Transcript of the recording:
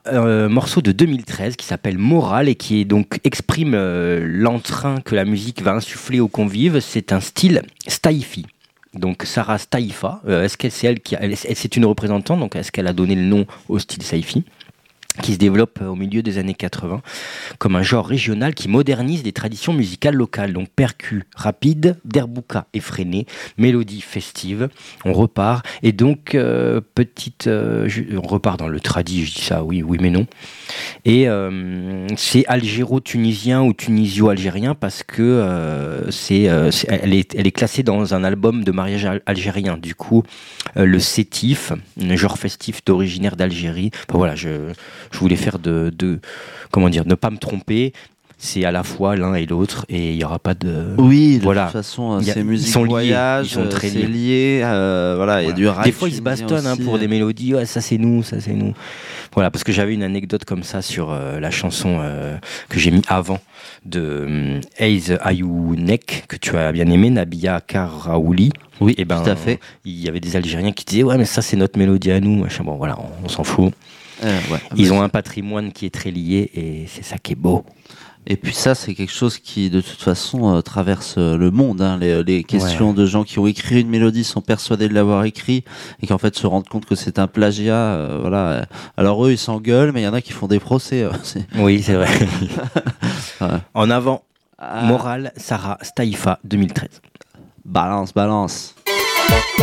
un morceau de 2013 qui s'appelle Morale et qui est donc exprime l'entrain que la musique va insuffler aux convives. C'est un style Staifi. Donc Sarah Staifa, est-ce que c'est elle c'est une représentante, donc est-ce qu'elle a donné le nom au style Staifi, qui se développe au milieu des années 80 comme un genre régional qui modernise des traditions musicales locales. Donc percus rapides, derbouka effréné, mélodie festive, on repart. Et donc, on repart dans le tradi, je dis ça, oui mais non. Et c'est algéro-tunisien ou tunisio-algérien parce que elle est classée dans un album de mariage algérien. Du coup, le sétif, un genre festif d'originaire d'Algérie. Enfin, voilà, je voulais faire comment dire, ne pas me tromper. C'est à la fois l'un et l'autre et il n'y aura pas de... Oui, de toute façon, c'est musique voyage, c'est lié. Voilà, il y a du rap. Des fois, ils se bastonnent pour des mélodies. Ouais, ça, c'est nous. Voilà, parce que j'avais une anecdote comme ça sur la chanson que j'ai mis avant de Eiz Ayounek, que tu as bien aimé, Nabia Karaouli. Oui, tout à fait. Il y avait des Algériens qui disaient « Ouais, mais ça, c'est notre mélodie à nous. » Bon, voilà, on s'en fout. Ils ont un patrimoine qui est très lié et c'est ça qui est beau. Et puis ça, c'est quelque chose qui, de toute façon, traverse le monde. Hein. Les questions de gens qui ont écrit une mélodie sont persuadés de l'avoir écrit et qu'en fait se rendent compte que c'est un plagiat. Voilà. Alors eux, ils s'engueulent, mais il y en a qui font des procès. Oui, c'est vrai. En avant, Morale, Sarah Staifa, 2013. Balance.